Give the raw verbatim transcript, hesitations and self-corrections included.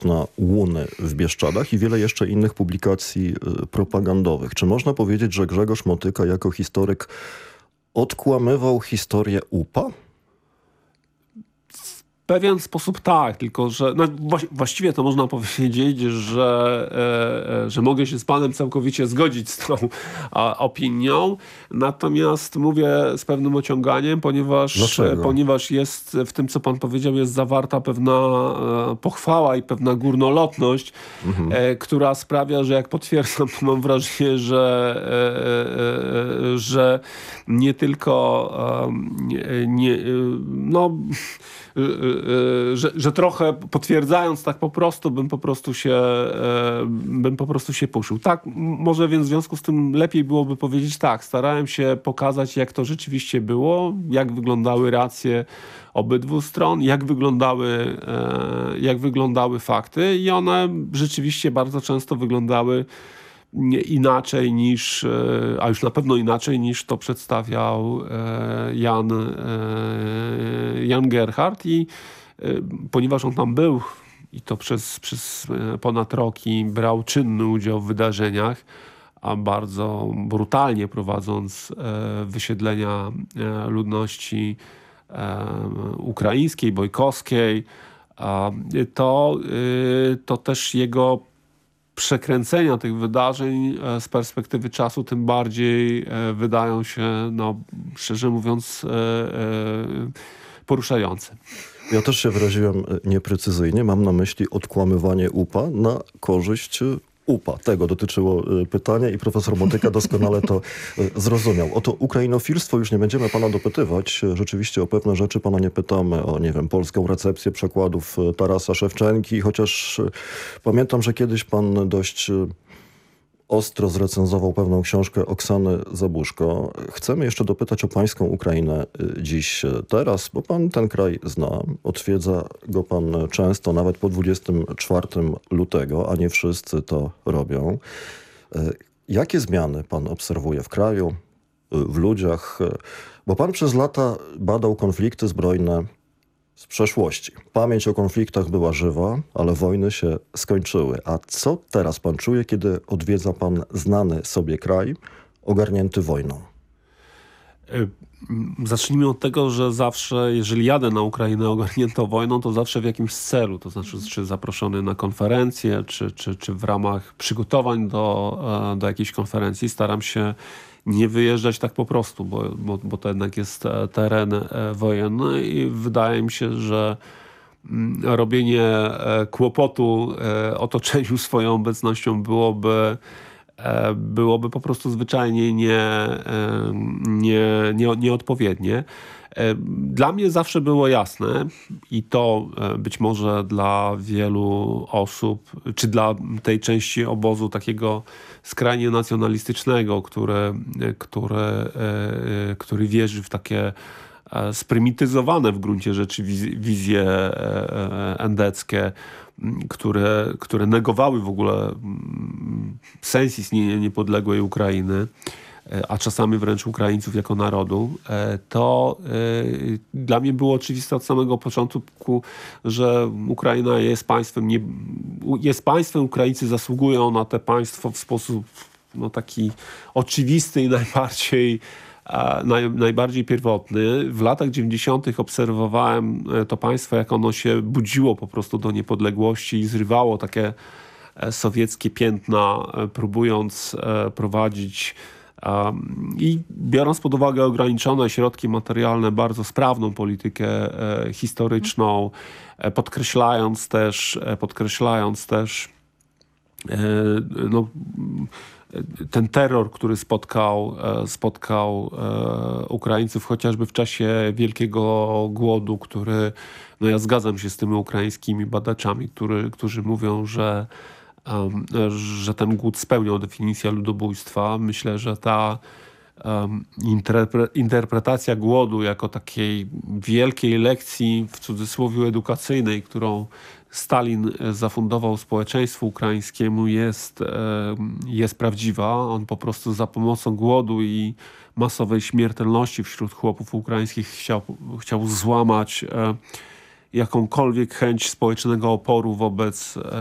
na Łuny w Bieszczadach i wiele jeszcze innych publikacji propagandowych. Czy można powiedzieć, że Grzegorz Motyka jako historyk odkłamywał historię U P A? W pewien sposób tak, tylko że no, właściwie to można powiedzieć, że, e, że mogę się z panem całkowicie zgodzić z tą a, opinią, natomiast mówię z pewnym ociąganiem, ponieważ, e, ponieważ jest w tym, co pan powiedział, jest zawarta pewna e, pochwała i pewna górnolotność, mhm. e, która sprawia, że jak potwierdzam, to mam wrażenie, że, e, e, że nie tylko e, nie, nie, no Że, że trochę potwierdzając tak po prostu, bym po prostu się bym po prostu się puszył. Tak, może więc w związku z tym lepiej byłoby powiedzieć tak, starałem się pokazać, jak to rzeczywiście było, jak wyglądały racje obydwu stron, jak wyglądały, jak wyglądały fakty i one rzeczywiście bardzo często wyglądały inaczej niż, a już na pewno inaczej niż to przedstawiał Jan, Jan Gerhard i ponieważ on tam był i to przez, przez ponad rok i brał czynny udział w wydarzeniach, a bardzo brutalnie prowadząc wysiedlenia ludności ukraińskiej, bojkowskiej, to, to też jego przekręcenia tych wydarzeń z perspektywy czasu tym bardziej wydają się, no, szczerze mówiąc, poruszające. Ja też się wyraziłem nieprecyzyjnie. Mam na myśli odkłamywanie U P A na korzyść U P A. Tego dotyczyło pytania i profesor Motyka doskonale to zrozumiał. O to ukrainofilstwo już nie będziemy pana dopytywać. Rzeczywiście o pewne rzeczy pana nie pytamy. O, nie wiem, polską recepcję przekładów Tarasa Szewczenki, chociaż pamiętam, że kiedyś pan dość ostro zrecenzował pewną książkę Oksany Zabuszko. Chcemy jeszcze dopytać o pańską Ukrainę dziś, teraz, bo pan ten kraj zna. Odwiedza go pan często, nawet po dwudziestego czwartego lutego, a nie wszyscy to robią. Jakie zmiany pan obserwuje w kraju, w ludziach? Bo pan przez lata badał konflikty zbrojne z przeszłości. Pamięć o konfliktach była żywa, ale wojny się skończyły. A co teraz pan czuje, kiedy odwiedza pan znany sobie kraj ogarnięty wojną? Zacznijmy od tego, że zawsze, jeżeli jadę na Ukrainę ogarniętą wojną, to zawsze w jakimś celu. To znaczy, czy zaproszony na konferencję, czy, czy, czy w ramach przygotowań do, do jakiejś konferencji staram się nie wyjeżdżać tak po prostu, bo, bo, bo to jednak jest teren wojenny i wydaje mi się, że robienie kłopotu otoczeniu swoją obecnością byłoby, byłoby po prostu zwyczajnie nie, nie, nie, nieodpowiednie. Dla mnie zawsze było jasne i to być może dla wielu osób, czy dla tej części obozu takiego skrajnie nacjonalistycznego, który, który, który wierzy w takie sprymityzowane w gruncie rzeczy wizje endeckie, które, które negowały w ogóle sens istnienia niepodległej Ukrainy, a czasami wręcz Ukraińców jako narodu, to y, dla mnie było oczywiste od samego początku, że Ukraina jest państwem, nie, jest państwem, Ukraińcy zasługują na to państwo w sposób no, taki oczywisty i najbardziej, a, naj, najbardziej pierwotny. W latach dziewięćdziesiątych obserwowałem to państwo, jak ono się budziło po prostu do niepodległości i zrywało takie sowieckie piętna, próbując prowadzić i biorąc pod uwagę ograniczone środki materialne, bardzo sprawną politykę e, historyczną, e, podkreślając też, e, podkreślając też e, no, ten terror, który spotkał, e, spotkał e, Ukraińców chociażby w czasie Wielkiego Głodu, który, no ja zgadzam się z tymi ukraińskimi badaczami, który, którzy mówią, że Um, że ten głód spełniał definicję ludobójstwa. Myślę, że ta um, interpre- interpretacja głodu jako takiej wielkiej lekcji w cudzysłowie edukacyjnej, którą Stalin zafundował społeczeństwu ukraińskiemu, jest, um, jest prawdziwa. On po prostu za pomocą głodu i masowej śmiertelności wśród chłopów ukraińskich chciał, chciał złamać um, jakąkolwiek chęć społecznego oporu wobec